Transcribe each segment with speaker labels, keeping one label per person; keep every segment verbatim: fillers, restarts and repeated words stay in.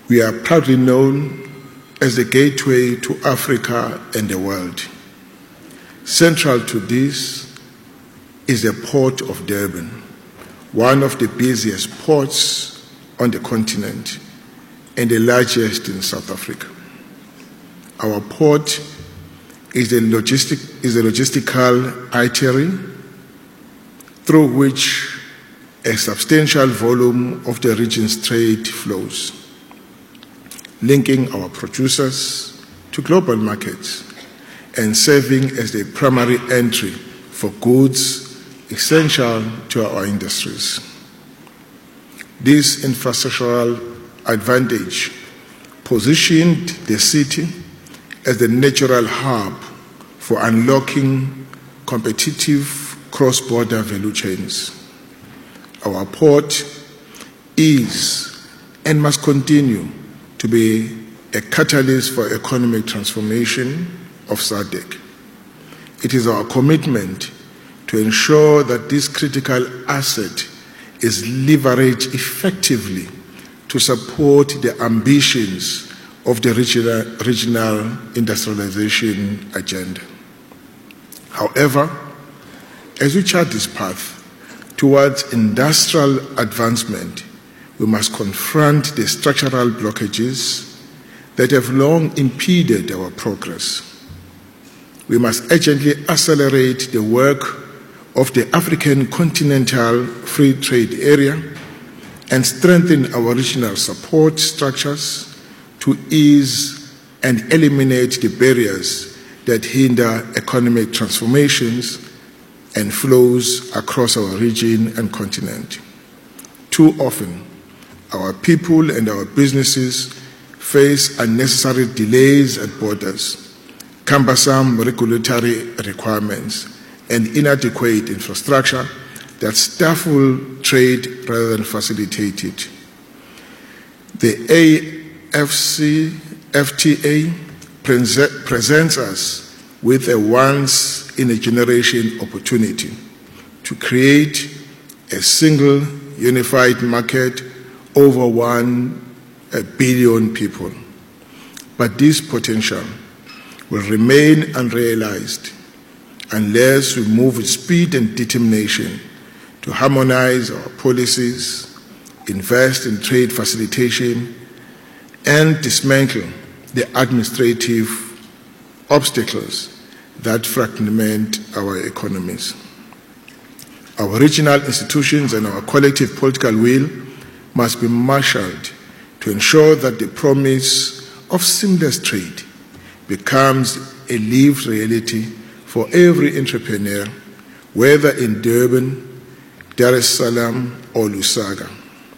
Speaker 1: We are proudly known as the gateway to Africa and the world. Central to this is the Port of Durban, one of the busiest ports on the continent and the largest in South Africa. Our port is a, logistic, is a logistical artery through which a substantial volume of the region's trade flows, linking our producers to global markets and serving as the primary entry for goods essential to our industries. This infrastructural advantage positioned the city as the natural hub for unlocking competitive cross-border value chains. Our port is and must continue to be a catalyst for economic transformation of S A D C. It is our commitment to ensure that this critical asset is leveraged effectively to support the ambitions of the regional, regional industrialization agenda. However, as we chart this path towards industrial advancement, we must confront the structural blockages that have long impeded our progress. We must urgently accelerate the work of the African Continental Free Trade Area and strengthen our regional support structures to ease and eliminate the barriers that hinder economic transformations and flows across our region and continent. Too often, our people and our businesses face unnecessary delays at borders, cumbersome regulatory requirements, and inadequate infrastructure that stifle trade rather than facilitate it. The A F C F T A pre- presents us with a once-in-a-generation opportunity to create a single unified market over one billion people. But this potential will remain unrealized unless we move with speed and determination to harmonize our policies, invest in trade facilitation, and dismantle the administrative obstacles that fragment our economies. Our regional institutions and our collective political will must be marshaled to ensure that the promise of seamless trade becomes a lived reality for every entrepreneur, whether in Durban, Dar es Salaam, or Lusaka.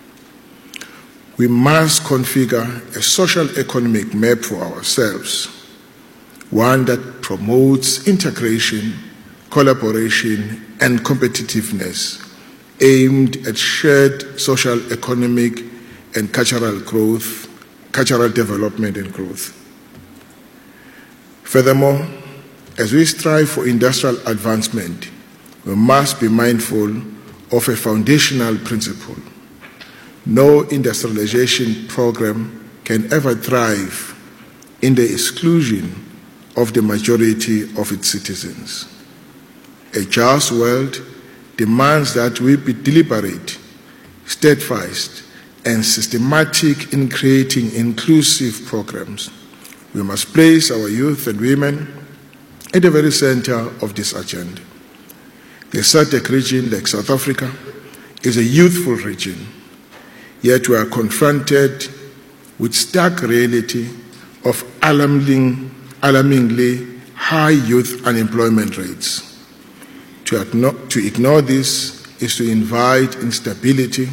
Speaker 1: We must configure a social economic map for ourselves, one that promotes integration, collaboration, and competitiveness aimed at shared social, economic, and cultural growth, cultural development and growth. Furthermore, as we strive for industrial advancement, we must be mindful of a foundational principle. No industrialization program can ever thrive in the exclusion of the majority of its citizens. A just world demands that we be deliberate, steadfast, and systematic in creating inclusive programs. We must place our youth and women at the very center of this agenda. The S A D C region, like South Africa, is a youthful region, yet we are confronted with stark reality of alarming, alarmingly high youth unemployment rates. To ignore, to ignore this is to invite instability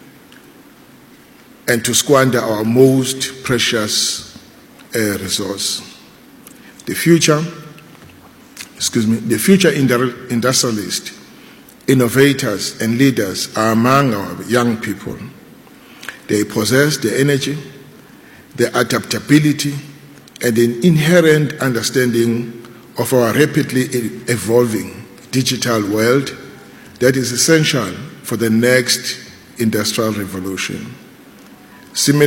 Speaker 1: and to squander our most precious uh, resource. The future, excuse me, the future industrialists, innovators, and leaders are among our young people. They possess the energy, the adaptability, and an inherent understanding of our rapidly evolving digital world that is essential for the next industrial revolution. Similar